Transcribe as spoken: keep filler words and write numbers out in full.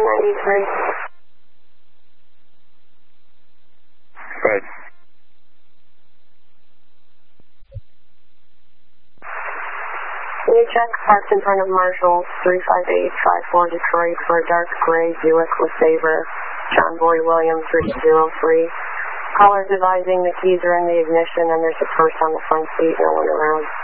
one ninety-three. Right. Can you check parked in front of Marshall three five eight five four Detroit for a dark gray Buick LeSabre, John Boy Williams, Route zero three. Caller's advising the keys are in the ignition and there's a purse on the front seat, no one around.